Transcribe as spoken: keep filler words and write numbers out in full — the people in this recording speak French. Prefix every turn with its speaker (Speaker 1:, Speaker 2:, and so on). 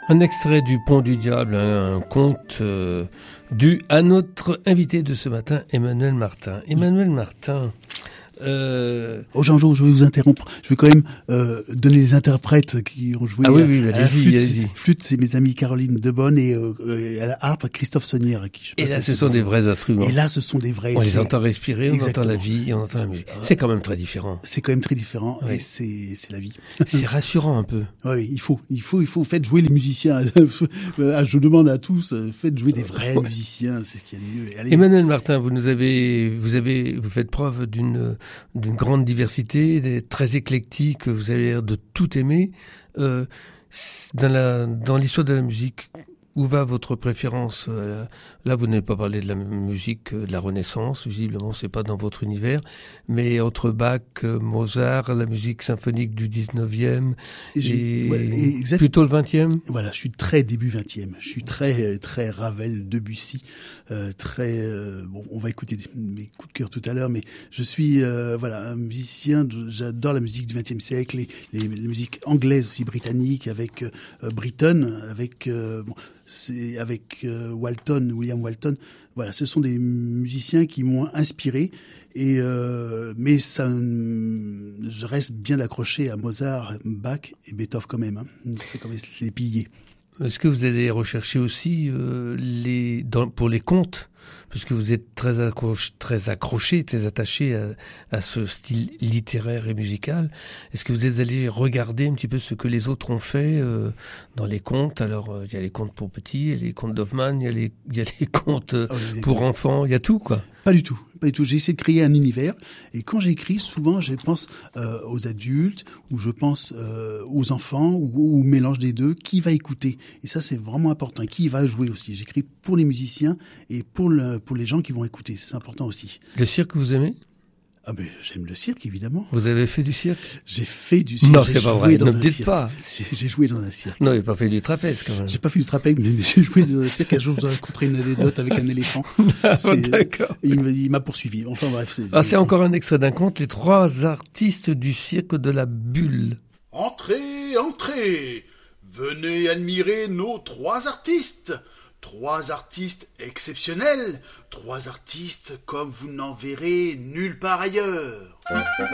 Speaker 1: Un extrait du Pont du Diable, un, un conte euh, dû à notre invité de ce matin, Emmanuel Martin. Emmanuel Martin... Euh...
Speaker 2: Oh Jean-Jo, je vais vous interrompre. Je vais quand même euh, donner les interprètes qui ont joué
Speaker 1: ah oui,
Speaker 2: à,
Speaker 1: oui,
Speaker 2: à la
Speaker 1: allez-y,
Speaker 2: flûte.
Speaker 1: allez-y.
Speaker 2: Flûte, c'est mes amis Caroline Debonne et, euh, et à la harpe Christophe Saunière. À qui je
Speaker 1: et là, ce sont des vrais instruments.
Speaker 2: Et là, ce sont des vrais.
Speaker 1: On les entend respirer, on
Speaker 2: Exactement.
Speaker 1: entend la vie, on entend la musique. C'est quand même très différent.
Speaker 2: C'est quand même très différent
Speaker 1: oui.
Speaker 2: et c'est c'est la vie.
Speaker 1: C'est rassurant un peu.
Speaker 2: Oui, il faut, il faut, il faut. Faites jouer les musiciens. Je demande à tous, faites jouer des vrais musiciens, c'est ce qu'il y a de mieux. Allez.
Speaker 1: Emmanuel Martin, vous nous avez, vous avez, vous faites preuve d'une d'une grande diversité, des, très éclectique, vous avez l'air de tout aimer. Euh, dans la dans l'histoire de la musique, où va votre préférence? Là, vous n'avez pas parlé de la musique de la Renaissance, visiblement, c'est pas dans votre univers, mais entre Bach, Mozart, la musique symphonique du dix-neuvième et, et ouais, plutôt le vingtième.
Speaker 2: Voilà, je suis très début vingtième. Je suis très très Ravel, Debussy, euh, très euh, bon. On va écouter mes coups de cœur tout à l'heure, mais je suis euh, voilà un musicien. J'adore la musique du vingtième siècle, les, les, les musiques anglaises aussi, britanniques, avec euh, Britten, avec euh, bon. C'est avec euh, Walton, William Walton. Voilà, ce sont des musiciens qui m'ont inspiré. Et euh, mais ça, je reste bien accroché à Mozart, Bach et Beethoven quand même. Hein. C'est comme les piliers.
Speaker 1: Est-ce que vous allez rechercher aussi euh, les dans, pour les contes, parce que vous êtes très accroché, très accroché, très attaché à, à ce style littéraire et musical. Est-ce que vous êtes allé regarder un petit peu ce que les autres ont fait euh, dans les contes? Alors, il euh, y a les contes pour petits, il y a les contes d'Hoffmann, il y a les, il y a les contes euh, oh, pour enfants, il y a tout, quoi.
Speaker 2: Pas du tout. Pas du tout. J'ai essayé de créer un univers. Et quand j'écris, souvent, je pense euh, aux adultes, ou je pense euh, aux enfants, ou, ou au mélange des deux. Qui va écouter? Et ça, c'est vraiment important. Qui va jouer aussi? J'écris pour les musiciens et pour le, pour les gens qui vont écouter. C'est important aussi.
Speaker 1: Le cirque, vous aimez?
Speaker 2: Ah ben j'aime le cirque évidemment.
Speaker 1: Vous avez fait du cirque?
Speaker 2: J'ai fait du cirque.
Speaker 1: Non, c'est pas vrai. Ne me dites pas.
Speaker 2: J'ai, j'ai joué dans un cirque.
Speaker 1: Non, vous n'avez pas fait du trapèze quand même.
Speaker 2: J'ai pas fait du trapèze, mais j'ai joué dans un cirque. Un jour, je vous ai raconté une anecdote avec un éléphant.
Speaker 1: Ah, d'accord.
Speaker 2: Il m'a, il m'a poursuivi. Enfin bref. C'est,
Speaker 1: ah, c'est encore un extrait d'un conte. Les trois artistes du cirque de la bulle.
Speaker 3: Entrez, entrez. Venez admirer nos trois artistes. Trois artistes exceptionnels, trois artistes comme vous n'en verrez nulle part ailleurs.